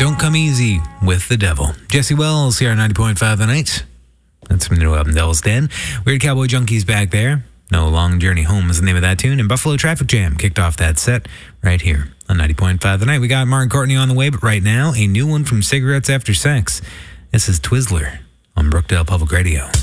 Don't Come Easy with the Devil. Jesse Wells here on 90.5 The Night. That's from the new album, Devil's Den. Weird Cowboy Junkies back there. No Long Journey Home is the name of that tune. And Buffalo Traffic Jam kicked off that set right here on 90.5 The Night. We got Mark Courtney on the way, but right now, a new one from Cigarettes After Sex. This is Twizzler on Brookdale Public Radio.